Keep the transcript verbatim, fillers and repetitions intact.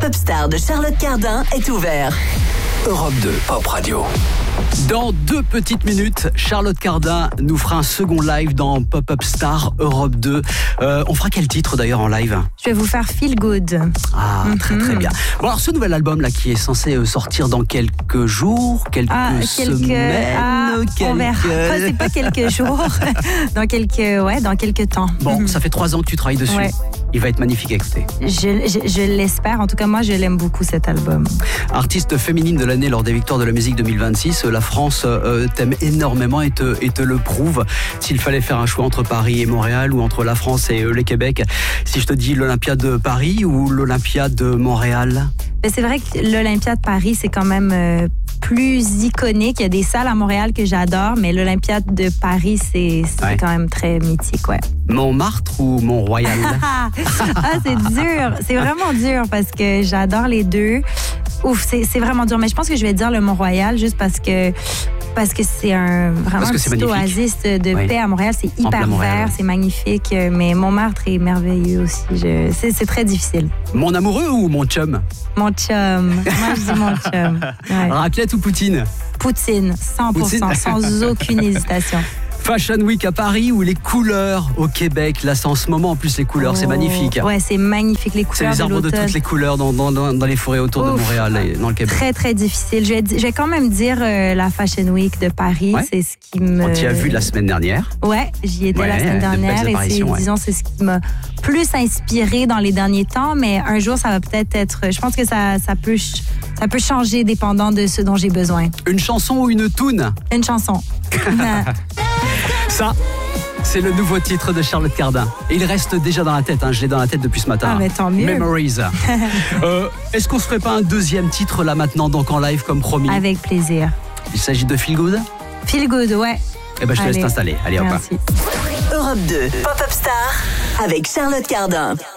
Pop-Up Star de Charlotte Cardin est ouvert. Europe deux Pop Radio. Dans deux petites minutes, Charlotte Cardin nous fera un second live dans Pop-Up Star Europe deux. Euh, on fera quel titre d'ailleurs en live ? Je vais vous faire Feel Good. Ah, mm-hmm. très très bien. Bon, alors ce nouvel album là qui est censé sortir dans quelques jours, quelques ah, quelques, semaines, ah, quelques... on verra. Pas, c'est pas quelques jours, dans quelques, ouais, dans quelques temps. Bon, mm-hmm. ça fait trois ans que tu travailles dessus. Ouais. Il va être magnifique à écouter. Je, je, je l'espère. En tout cas, moi, je l'aime beaucoup cet album. Artiste féminine de l'année lors des Victoires de la musique deux mille vingt-six, la France euh, t'aime énormément et te, et te le prouve. S'il fallait faire un choix entre Paris et Montréal ou entre la France et euh, le Québec, si je te dis l'Olympia de Paris ou l'Olympia de Montréal ? Mais c'est vrai que l'Olympia de Paris, c'est quand même euh, plus iconique. Il y a des salles à Montréal que j'adore, mais l'Olympia de Paris, c'est, c'est ouais. quand même très mythique, ouais. Montmartre ou Mont-Royal ? Ah, c'est dur. C'est vraiment dur parce que j'adore les deux. Ouf, c'est, c'est vraiment dur. Mais je pense que je vais dire le Mont-Royal juste parce que parce que c'est un vraiment un petit oasis de oui. paix à Montréal. C'est hyper vert, c'est magnifique. Mais Montmartre est merveilleux aussi. Je, c'est, c'est très difficile. Mon amoureux ou mon chum ? Mon chum. Moi, je dis mon chum. Ouais. Raclette ou poutine ? Poutine, cent pour cent, Poutine. Sans aucune hésitation. Fashion Week à Paris ou les couleurs au Québec. Là, c'est en ce moment, en plus, les couleurs, oh, c'est magnifique. Ouais, c'est magnifique, les couleurs. C'est les arbres de, de toutes les couleurs dans, dans, dans les forêts autour Ouf, de Montréal et dans le Québec. Très, très difficile. Je vais, je vais quand même dire euh, la Fashion Week de Paris. Ouais. C'est ce qui me... On t'y a vu la semaine dernière. Ouais, j'y étais ouais, la semaine dernière. Et c'est, ouais. disons, c'est ce qui m'a plus inspiré dans les derniers temps. Mais un jour, ça va peut-être être... Je pense que ça, ça, peut, ça peut changer dépendant de ce dont j'ai besoin. Une chanson ou une toune ? Une chanson. Ça, c'est le nouveau titre de Charlotte Cardin. Et il reste déjà dans la tête, hein. Je l'ai dans la tête depuis ce matin. Ah, mais tant mieux. Memories. euh, est-ce qu'on se ferait pas un deuxième titre là maintenant, donc en live comme promis ? Avec plaisir. Il s'agit de Feel Good ? Feel Good, ouais. Eh ben, je te Allez. laisse t'installer. Allez, hop. Merci. Europe deux, Pop-Up Star avec Charlotte Cardin.